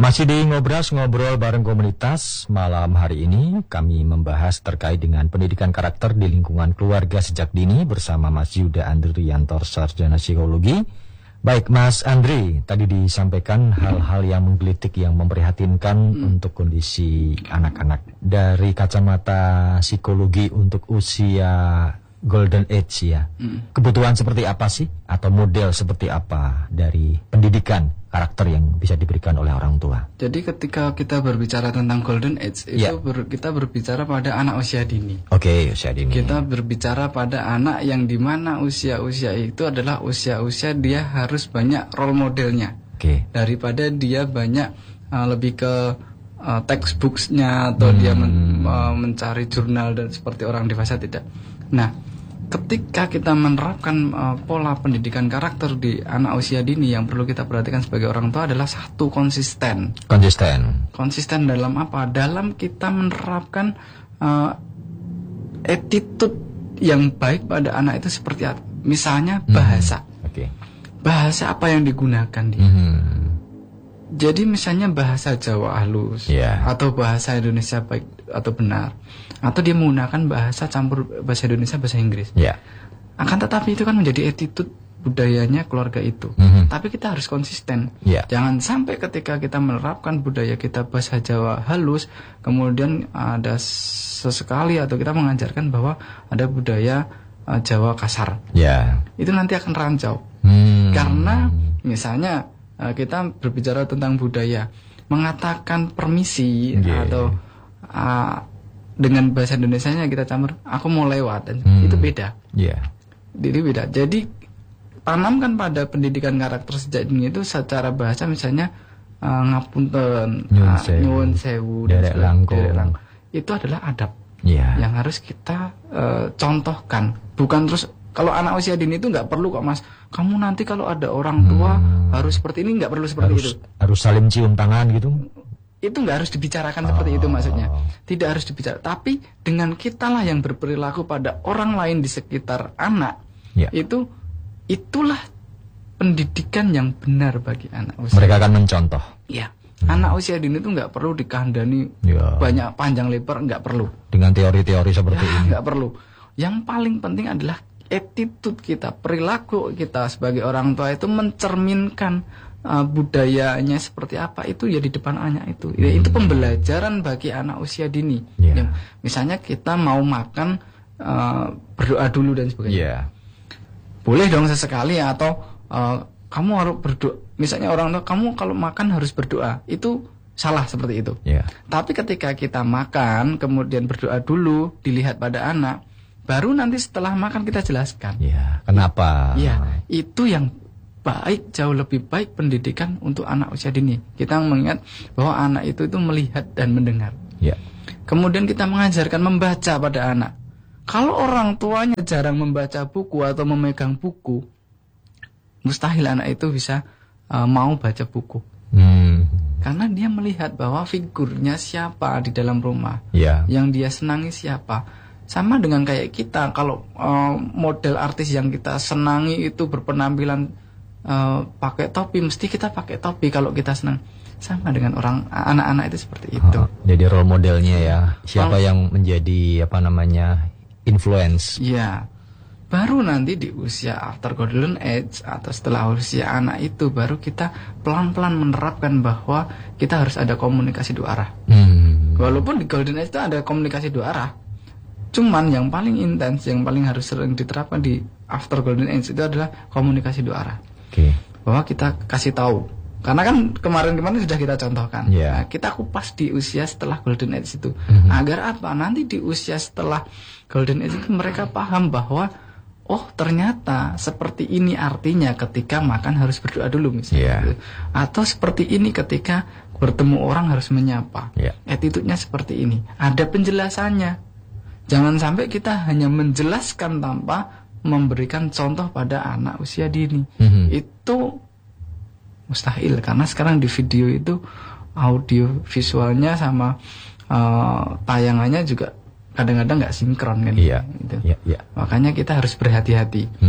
Masih di Ngobras, ngobrol bareng komunitas. Malam hari ini kami membahas terkait dengan pendidikan karakter di lingkungan keluarga sejak dini bersama Mas Yuda Andrianto, sarjana psikologi. Baik Mas Andri, tadi disampaikan hal-hal yang menggelitik, yang memprihatinkan untuk kondisi anak-anak. Dari kacamata psikologi untuk usia golden age ya, kebutuhan seperti apa sih? Atau model seperti apa dari pendidikan karakter yang bisa diberikan oleh orang tua? Jadi ketika kita berbicara tentang golden age, itu kita berbicara pada anak usia dini. Oke, usia dini. Kita berbicara pada anak yang dimana usia-usia itu adalah usia-usia dia harus banyak role modelnya. Oke. Daripada dia banyak lebih ke textbooksnya atau dia mencari jurnal dan seperti orang dewasa, tidak. Nah, ketika kita menerapkan pola pendidikan karakter di anak usia dini, yang perlu kita perhatikan sebagai orang tua adalah satu, konsisten. Konsisten dalam apa? Dalam kita menerapkan attitude yang baik pada anak itu seperti apa? Misalnya bahasa. Bahasa apa yang digunakan dia? Jadi misalnya bahasa Jawa halus atau bahasa Indonesia baik atau benar, atau dia menggunakan bahasa campur bahasa Indonesia bahasa Inggris. Akan tetapi itu kan menjadi attitude budayanya keluarga itu. Tapi kita harus konsisten. Jangan sampai ketika kita menerapkan budaya kita bahasa Jawa halus, kemudian ada sesekali atau kita mengajarkan bahwa ada budaya Jawa kasar. Itu nanti akan rancau. Karena misalnya kita berbicara tentang budaya, mengatakan permisi atau dengan bahasa Indonesianya kita campur, aku mau lewat, dan itu beda. Jadi beda. Jadi tanamkan pada pendidikan karakter sejak dini itu secara bahasa, misalnya ngapunten, nyuwun sewu, derek langkung. Itu adalah adab yang harus kita contohkan. Bukan terus, kalau anak usia dini itu nggak perlu kok Mas, kamu nanti kalau ada orang tua harus seperti ini, nggak perlu seperti itu. Harus saling cium tangan gitu? Itu nggak harus dibicarakan seperti itu maksudnya. Tidak harus dibicarakan. Tapi dengan kitalah yang berperilaku pada orang lain di sekitar anak, itulah pendidikan yang benar bagi anak usia. Mereka akan mencontoh. Anak usia dini itu nggak perlu dikandani banyak panjang lebar, nggak perlu. Dengan teori-teori seperti ini. Nggak perlu. Yang paling penting adalah attitude kita, perilaku kita sebagai orang tua itu mencerminkan budayanya seperti apa, itu ya di depan anak itu. Itu pembelajaran bagi anak usia dini. Misalnya kita mau makan, berdoa dulu dan sebagainya. Boleh dong sesekali, atau kamu harus berdoa. Misalnya orang tua, kamu kalau makan harus berdoa. Itu salah seperti itu. Tapi ketika kita makan kemudian berdoa dulu, dilihat pada anak, baru nanti setelah makan kita jelaskan. Kenapa? Itu yang baik, jauh lebih baik pendidikan untuk anak usia dini. Kita mengingat bahwa anak itu melihat dan mendengar. Kemudian kita mengajarkan membaca pada anak. Kalau orang tuanya jarang membaca buku atau memegang buku, mustahil anak itu bisa mau baca buku. Karena dia melihat bahwa figurnya siapa di dalam rumah, yang dia senangi siapa. Sama dengan kayak kita, kalau model artis yang kita senangi itu berpenampilan pakai topi, mesti kita pakai topi kalau kita senang. Sama dengan anak-anak itu seperti itu. Jadi role modelnya ya, siapa yang menjadi influence. Baru nanti di usia after golden age atau setelah usia anak itu, baru kita pelan-pelan menerapkan bahwa kita harus ada komunikasi dua arah. Walaupun di golden age itu ada komunikasi dua arah, cuman yang paling intens, yang paling harus sering diterapkan di after golden age itu adalah komunikasi dua arah. Bahwa kita kasih tahu. Karena kan kemarin-kemarin sudah kita contohkan. Nah, kita kupas di usia setelah golden age itu. Agar apa? Nanti di usia setelah golden age itu mereka paham bahwa ternyata seperti ini artinya ketika makan harus berdoa dulu misalnya. Atau seperti ini ketika bertemu orang harus menyapa. Attitude-nya seperti ini. Ada penjelasannya. Jangan sampai kita hanya menjelaskan tanpa memberikan contoh pada anak usia dini. Itu mustahil, karena sekarang di video itu audio visualnya sama tayangannya juga kadang-kadang nggak sinkron kan. Makanya kita harus berhati-hati.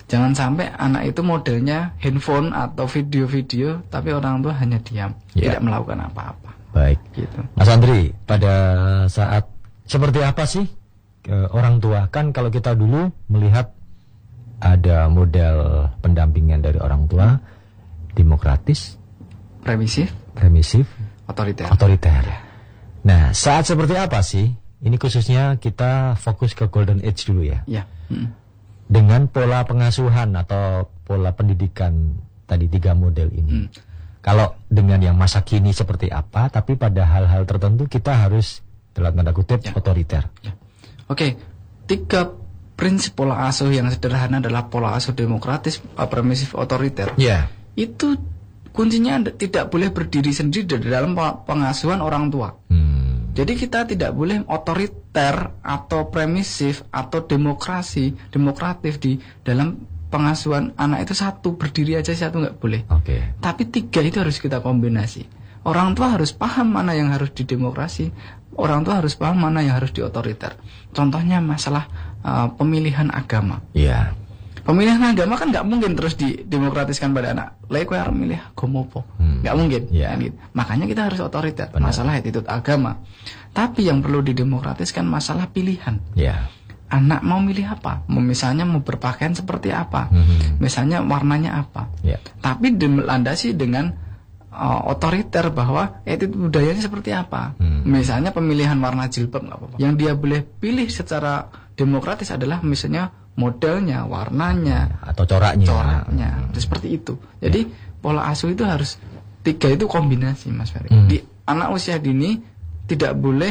Jangan sampai anak itu modelnya handphone atau video-video, tapi orang tua hanya diam, tidak melakukan apa-apa. Baik, gitu. Mas Andri, pada saat seperti apa sih orang tua? Kan kalau kita dulu melihat ada model pendampingan dari orang tua, demokratis, permisif, otoriter. Nah, saat seperti apa sih? Ini khususnya kita fokus ke golden age dulu ya. Ya. Dengan pola pengasuhan atau pola pendidikan tadi 3 model ini. Kalau dengan yang masa kini seperti apa, tapi pada hal-hal tertentu kita harus dalam tanda kutip otoriter. Ya. Oke, 3 prinsip pola asuh yang sederhana adalah pola asuh demokratis, permisif, otoriter. Ya. Itu kuncinya tidak boleh berdiri sendiri di dalam pengasuhan orang tua. Jadi kita tidak boleh otoriter atau permisif atau demokratif di dalam pengasuhan anak itu satu berdiri aja, satu nggak boleh. Tapi 3 itu harus kita kombinasi. Orang tua harus paham mana yang harus didemokrasi, orang tua harus paham mana yang harus diotoriter. Contohnya masalah pemilihan agama. Iya. Pemilihan agama kan nggak mungkin terus didemokratiskan pada anak. Lek kowe arep milih agama apa? Nggak mungkin. Kan gitu. Makanya kita harus otoriter. Masalah attitude agama. Tapi yang perlu didemokratiskan masalah pilihan. Anak mau milih apa? Misalnya mau berpakaian seperti apa? Misalnya warnanya apa? Tapi dilandasi dengan otoriter bahwa attitude budayanya seperti apa? Misalnya pemilihan warna jilbab nggak apa-apa. Yang dia boleh pilih secara demokratis adalah misalnya modelnya, warnanya, atau coraknya. Seperti itu. Jadi pola asuh itu harus 3 itu kombinasi, Mas Ferry. Di anak usia dini tidak boleh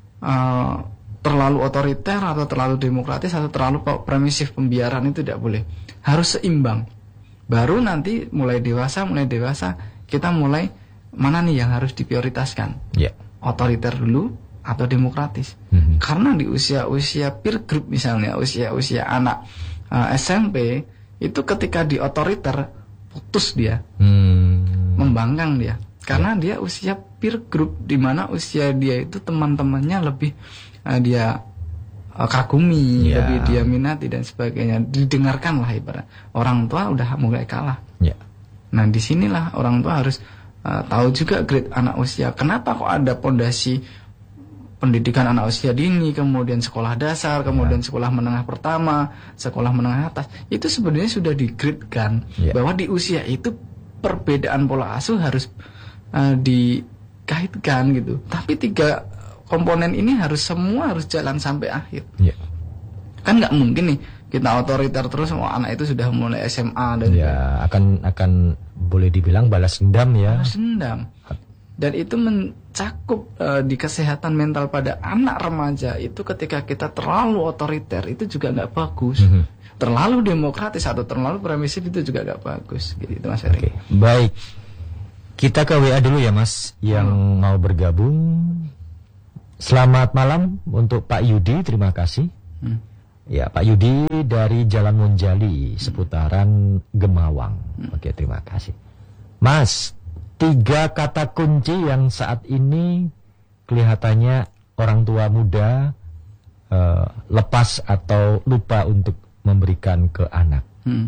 terlalu otoriter atau terlalu demokratis atau terlalu permisif, pembiaran itu tidak boleh. Harus seimbang. Baru nanti mulai dewasa kita mulai mana nih yang harus diprioritaskan. Otoriter dulu atau demokratis. Karena di usia peer group misalnya, usia anak SMP itu ketika di otoriter putus dia, membangkang dia. Karena dia usia peer group di mana usia dia itu teman-temannya lebih dia kagumi, lebih dia minati dan sebagainya. Didengarkan lah ibarat. Orang tua udah mulai kalah. Nah disinilah orang tua harus tahu juga grade anak usia. Kenapa kok ada pondasi pendidikan anak usia dini, kemudian sekolah dasar, kemudian sekolah menengah pertama, sekolah menengah atas. Itu sebenarnya sudah di-grade-kan bahwa di usia itu perbedaan pola asuh harus dikaitkan gitu. Tapi 3 komponen ini semua harus jalan sampai akhir. Kan nggak mungkin nih kita otoriter terus anak itu sudah mulai SMA dan akan boleh dibilang balas dendam ya. Balas dendam. Dan itu mencakup di kesehatan mental pada anak remaja itu ketika kita terlalu otoriter itu juga nggak bagus. Terlalu demokratis atau terlalu permisif itu juga nggak bagus. Gitu Mas Ferry. Baik, kita ke WA dulu ya Mas yang mau bergabung. Selamat malam untuk Pak Yudi, terima kasih. Ya Pak Yudi dari Jalan Monjali seputaran Gemawang. Oke, terima kasih Mas. 3 kata kunci yang saat ini kelihatannya orang tua muda lepas atau lupa untuk memberikan ke anak,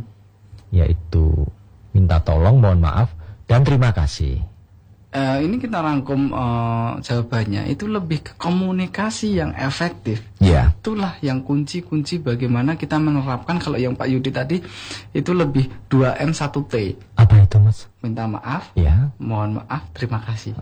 yaitu minta tolong, mohon maaf, dan terima kasih. Ini kita rangkum jawabannya itu lebih ke komunikasi yang efektif. Itulah yang kunci bagaimana kita menerapkan. Kalau yang Pak Yudi tadi itu lebih 2M 1T. Apa itu Mas? Minta maaf, mohon maaf, terima kasih.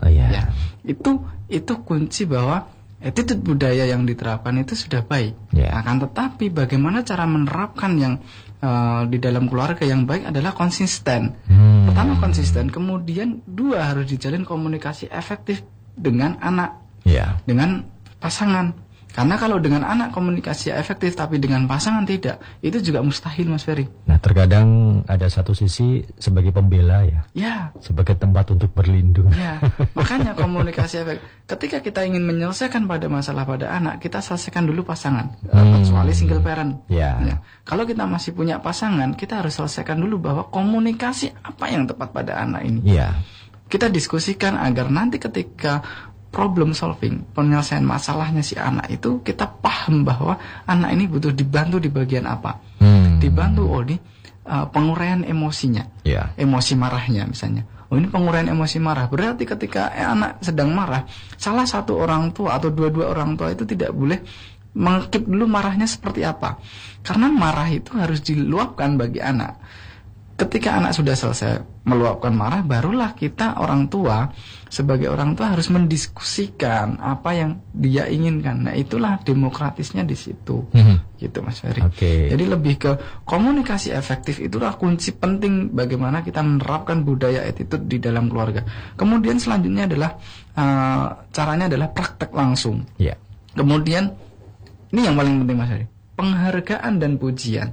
Itu kunci bahwa attitude budaya yang diterapkan itu sudah baik. Akan tetapi bagaimana cara menerapkan yang di dalam keluarga yang baik adalah konsisten. Pertama konsisten, kemudian 2 harus dijalin komunikasi efektif dengan anak, dengan pasangan. Karena kalau dengan anak komunikasi efektif tapi dengan pasangan tidak, itu juga mustahil Mas Ferry. Nah terkadang ada satu sisi sebagai pembela sebagai tempat untuk berlindung. Makanya komunikasi efektif. Ketika kita ingin menyelesaikan pada masalah pada anak, kita selesaikan dulu pasangan. Kecuali single parent. Kalau kita masih punya pasangan, kita harus selesaikan dulu bahwa komunikasi apa yang tepat pada anak ini. Kita diskusikan agar nanti ketika problem solving, penyelesaian masalahnya si anak itu kita paham bahwa anak ini butuh dibantu di bagian apa. Dibantu, penguraian emosinya, emosi marahnya misalnya. Oh, ini penguraian emosi marah. Berarti ketika anak sedang marah, salah satu orang tua atau dua-dua orang tua itu tidak boleh mengkip dulu marahnya seperti apa. Karena marah itu harus diluapkan bagi anak. Ketika anak sudah selesai meluapkan marah, barulah kita orang tua sebagai orang tua harus mendiskusikan apa yang dia inginkan. Nah, itulah demokratisnya di situ. Gitu Mas Ferry. Jadi lebih ke komunikasi efektif, itulah kunci penting bagaimana kita menerapkan budaya attitude di dalam keluarga. Kemudian selanjutnya adalah caranya adalah praktek langsung. Kemudian ini yang paling penting Mas Ferry, penghargaan dan pujian.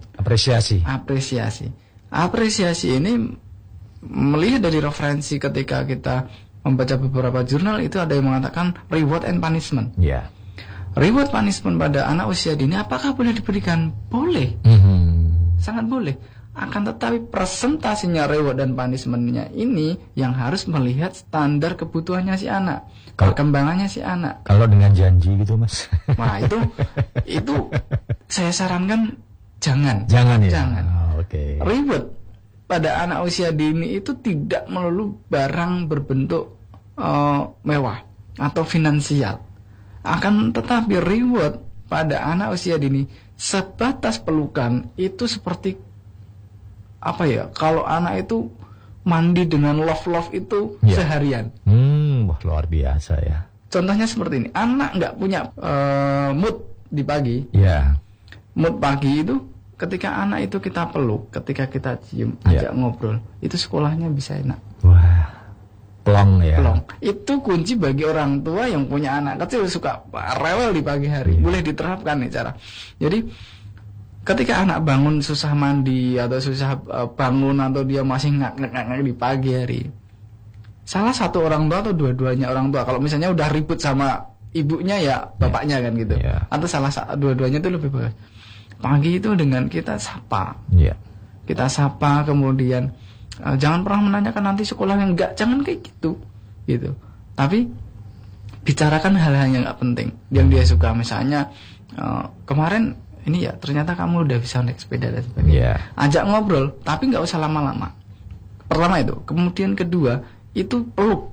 Apresiasi ini melihat dari referensi ketika kita membaca beberapa jurnal, itu ada yang mengatakan reward and punishment. Reward punishment pada anak usia dini apakah boleh diberikan? Boleh. Sangat boleh. Akan tetapi presentasinya reward dan punishment-nya ini yang harus melihat standar kebutuhannya si anak, perkembangannya si anak. Kalau dengan janji gitu Mas. Nah, itu saya sarankan jangan. Jangan. Reward pada anak usia dini itu tidak melulu barang berbentuk mewah atau finansial. Akan tetapi reward pada anak usia dini sebatas pelukan itu seperti apa ya? Kalau anak itu mandi dengan love itu seharian. Wah, luar biasa ya. Contohnya seperti ini. Anak nggak punya mood di pagi. Mood pagi itu ketika anak itu kita peluk, ketika kita cium, ajak ngobrol, itu sekolahnya bisa enak. Wah, plong ya. Itu kunci bagi orang tua yang punya anak kecil suka rewel di pagi hari. Boleh diterapkan nih cara. Jadi ketika anak bangun susah mandi atau susah bangun atau dia masih ngak-ngak di pagi hari, salah satu orang tua atau dua-duanya orang tua, kalau misalnya udah ribut sama ibunya ya bapaknya kan gitu, atau dua-duanya itu lebih bagus. Pagi itu dengan kita sapa, kita sapa, kemudian jangan pernah menanyakan nanti sekolah yang enggak, jangan kayak gitu. Tapi bicarakan hal-hal yang nggak penting, yang dia suka. Misalnya kemarin ini ya ternyata kamu udah bisa naik sepeda dan sebagainya. Ajak ngobrol, tapi nggak usah lama-lama. Pertama itu, kemudian kedua itu peluk.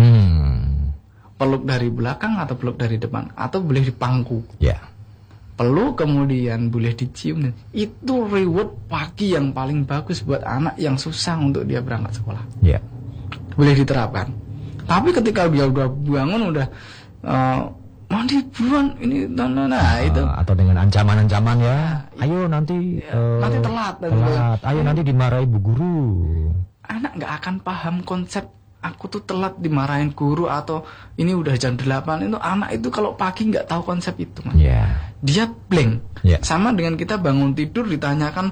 Peluk dari belakang atau peluk dari depan, atau boleh dipangku. Peluk kemudian boleh dicium. Itu reward pagi yang paling bagus buat anak yang susah untuk dia berangkat sekolah. Boleh diterapkan. Tapi ketika dia udah bangun, udah mandi buruan ini, itu. Atau dengan ancaman-ancaman ayo nanti telat. Ayo nanti dimarahi bu guru. Anak nggak akan paham konsep aku tuh telat dimarahin guru atau ini udah jam 8. Itu anak itu kalau pagi nggak tahu konsep itu, Mas. Dia blank. Sama dengan kita bangun tidur ditanyakan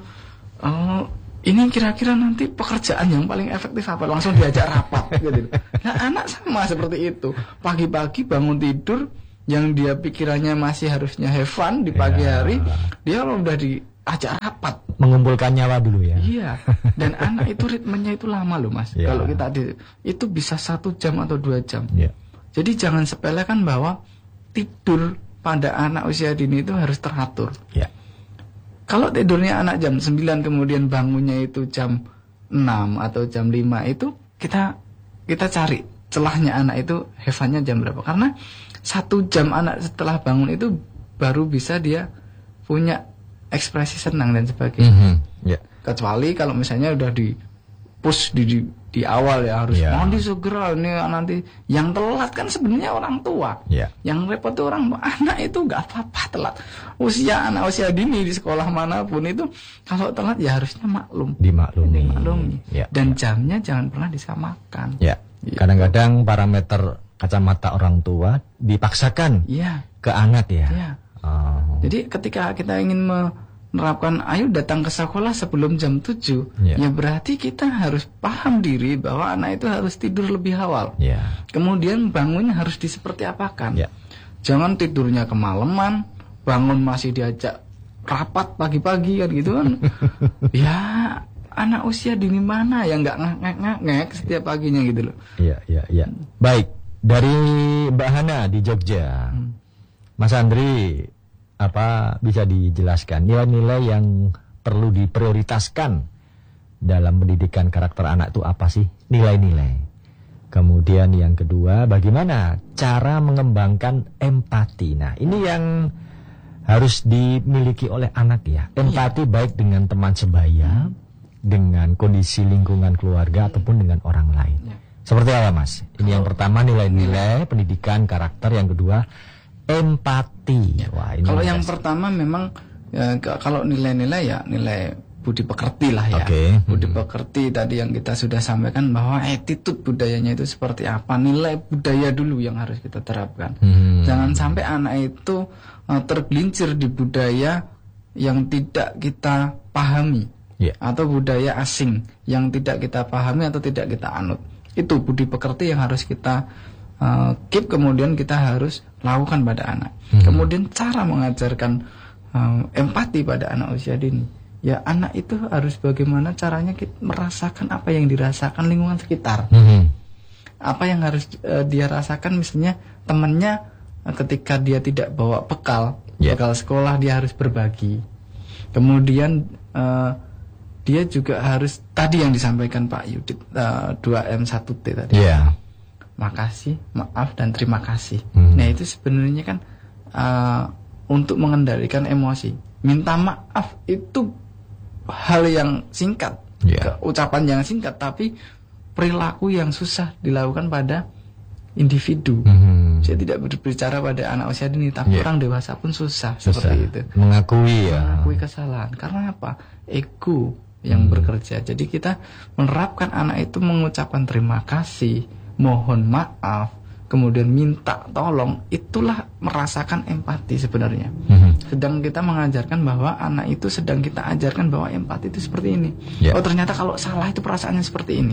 ini kira-kira nanti pekerjaan yang paling efektif apa, langsung diajak rapat gitu. Nah, anak sama seperti itu. Pagi-pagi bangun tidur, yang dia pikirannya masih harusnya have fun di pagi hari, dia kalau udah diajak rapat, mengumpulkan nyawa dulu ya. Dan anak itu ritmenya itu lama loh, Mas. Kalau kita itu bisa 1 jam atau 2 jam. Jadi jangan sepelekan bahwa tidur pada anak usia dini itu harus teratur. Kalau tidurnya anak jam 9 kemudian bangunnya itu jam 6 atau jam 5, itu kita cari celahnya anak itu have fun-nya jam berapa. Karena 1 jam anak setelah bangun itu baru bisa dia punya ekspresi senang dan sebagainya. Kecuali kalau misalnya udah di push di awal harus mandi segera, ini nanti yang telat kan sebenarnya orang tua. Yang repot itu orang tua. Anak itu nggak apa-apa telat. Anak usia dini di sekolah manapun itu kalau telat ya harusnya dimaklumi. Dan jamnya jangan pernah disamakan. Kadang-kadang parameter kacamata orang tua dipaksakan ke anak Jadi ketika kita ingin menerapkan ayo datang ke sekolah sebelum jam 7, ya berarti kita harus paham diri bahwa anak itu harus tidur lebih awal. Kemudian bangunnya harus diseperti apakan. Jangan tidurnya kemalaman, bangun masih diajak rapat pagi-pagi kan gitu kan. Anak usia dini mana yang nggak ngek setiap paginya gitu loh. Baik, dari Mbak Hana di Jogja, Mas Andri, apa bisa dijelaskan nilai-nilai yang perlu diprioritaskan dalam pendidikan karakter anak itu apa sih? Nilai-nilai. Kemudian yang kedua, bagaimana cara mengembangkan empati. Nah, ini yang harus dimiliki oleh anak ya. Empati baik dengan teman sebaya, dengan kondisi lingkungan keluarga ataupun dengan orang lain. Seperti apa, Mas? Ini yang pertama nilai-nilai pendidikan karakter, yang kedua empati. Wah, ini kalau yang pertama memang kalau nilai-nilai ya nilai budi pekerti lah ya. Budi pekerti tadi yang kita sudah sampaikan bahwa attitude budayanya itu seperti apa. Nilai budaya dulu yang harus kita terapkan. Jangan sampai anak itu tergelincir di budaya yang tidak kita pahami, atau budaya asing yang tidak kita pahami atau tidak kita anut. Itu budi pekerti yang harus kita keep, kemudian kita harus lakukan pada anak. Kemudian cara mengajarkan empati pada anak usia dini, ya anak itu harus bagaimana caranya kita merasakan apa yang dirasakan lingkungan sekitar. Apa yang harus dia rasakan, misalnya temannya ketika dia tidak bawa bekal sekolah, dia harus berbagi. Kemudian dia juga harus, tadi yang disampaikan Pak Yudit, 2M1T tadi. Makasih, maaf, dan terima kasih. Nah, itu sebenarnya kan untuk mengendalikan emosi. Minta maaf itu hal yang singkat, ucapan yang singkat, tapi perilaku yang susah dilakukan pada individu. Saya tidak berbicara pada anak usia dini, tapi orang dewasa pun susah seperti itu. Mengakui kesalahan. Karena apa? Ego yang bekerja. Jadi kita menerapkan anak itu mengucapkan terima kasih, mohon maaf, kemudian minta tolong, itulah merasakan empati sebenarnya. Sedang kita mengajarkan bahwa anak itu, sedang kita ajarkan bahwa empati itu seperti ini. Oh, ternyata kalau salah itu perasaannya seperti ini.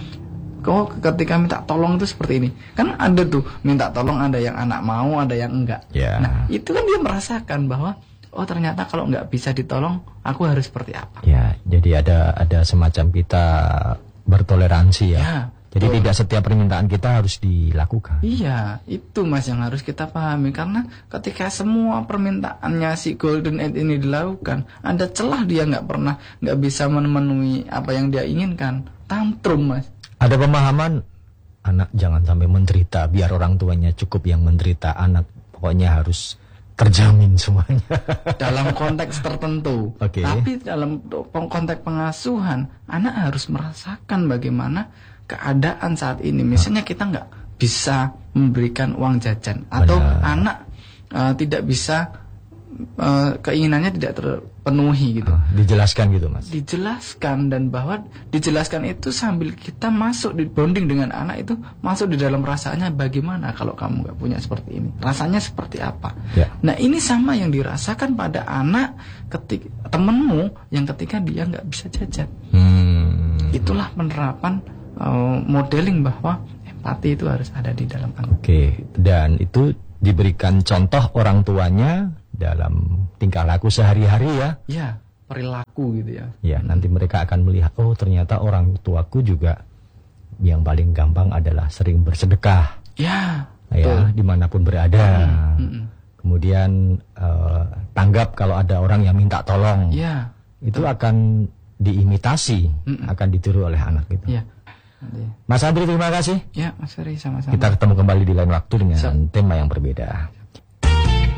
Oh, ketika minta tolong itu seperti ini. Kan ada tuh minta tolong, ada yang anak mau, ada yang enggak. Nah, itu kan dia merasakan bahwa oh, ternyata kalau nggak bisa ditolong, aku harus seperti apa. Jadi ada semacam kita bertoleransi ya. Jadi tidak setiap permintaan kita harus dilakukan. Iya, itu Mas yang harus kita pahami. Karena ketika semua permintaannya si Golden Age ini dilakukan, ada celah dia nggak bisa memenuhi apa yang dia inginkan. Tantrum, Mas. Ada pemahaman anak jangan sampai menderita, biar orang tuanya cukup yang menderita, anak pokoknya harus terjamin semuanya. Dalam konteks tertentu. Tapi dalam konteks pengasuhan, anak harus merasakan bagaimana keadaan saat ini. Misalnya kita nggak bisa memberikan uang jajan, atau anak tidak bisa, keinginannya tidak terpenuhi gitu. Dijelaskan gitu, Mas. Dijelaskan, dan bahwa dijelaskan itu sambil kita masuk di bonding dengan anak itu, masuk di dalam rasanya bagaimana kalau kamu nggak punya seperti ini, rasanya seperti apa. Nah, ini sama yang dirasakan pada anak ketika temenmu yang ketika dia nggak bisa jajan. Itulah penerapan modeling bahwa empati itu harus ada di dalam anak. Dan itu diberikan contoh orang tuanya dalam tingkah laku sehari-hari ya. Perilaku gitu ya. Nanti mereka akan melihat, oh ternyata orang tuaku juga yang paling gampang adalah sering bersedekah. Dimanapun berada. Kemudian tanggap kalau ada orang yang minta tolong. Itu akan diimitasi, akan ditiru oleh anak gitu. Mas Andri, terima kasih. Mas Ferry, sama-sama. Kita ketemu kembali di lain waktu dengan tema yang berbeda.